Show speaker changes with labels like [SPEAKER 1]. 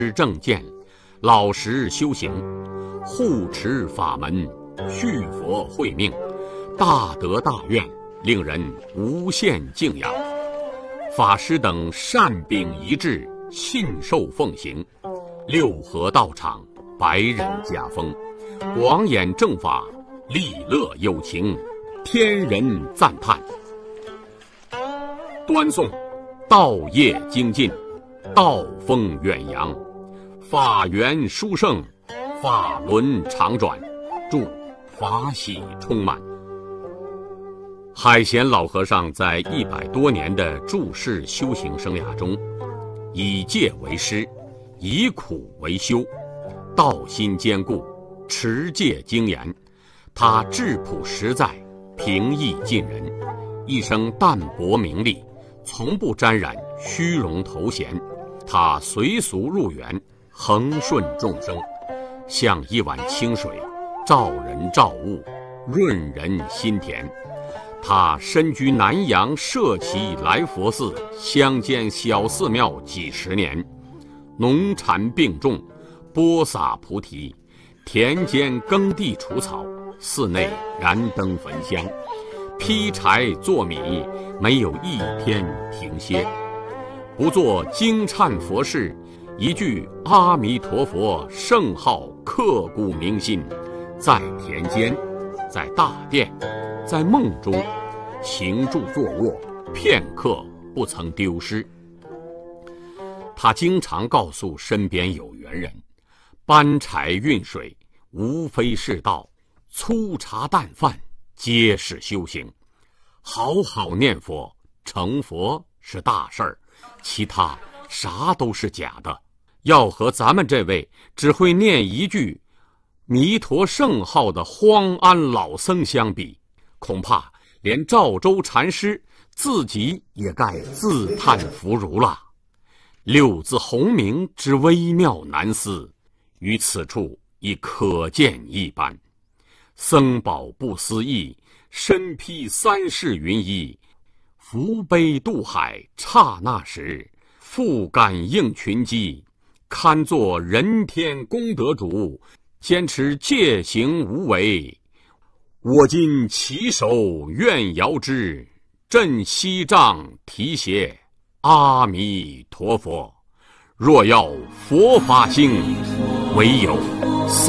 [SPEAKER 1] 正见，老实修行，护持法门，续佛慧命，大德大愿，令人无限敬仰。法师等善秉一致，信受奉行，六合道场，百人家风，广演正法，利乐有情，天人赞叹。端诵道业精进，道风远扬，法源殊胜，法轮常转，祝法喜充满。海贤老和尚在100多年的住世修行生涯中，以戒为师，以苦为修，道心坚固，持戒精严。他质朴实在，平易近人，一生淡泊名利，从不沾染虚荣头衔。他随俗入园，恒顺众生，像一碗清水，照人照物，润人心田。他身居南阳社稷来佛寺乡间小寺庙几十年，农禅并种，播撒菩提，田间耕地除草，寺内燃灯焚香，劈柴做米，没有一天停歇。不做惊忏佛事，一句阿弥陀佛圣号刻骨铭心，在田间，在大殿，在梦中，行住坐卧，片刻不曾丢失。他经常告诉身边有缘人，搬柴运水无非是道，粗茶淡饭皆是修行。好好念佛，成佛是大事儿，其他啥都是假的。要和咱们这位只会念一句弥陀圣号的荒安老僧相比，恐怕连赵州禅师自己也该自叹弗如了。六字洪名之微妙难思，于此处已可见一斑。僧宝不思议，身披三世云衣，扶悲渡海，刹那时，复感应群机，堪作人天功德主，坚持戒行无为。我今起手愿遥之，振西杖提携阿弥陀佛。若要佛法兴，唯有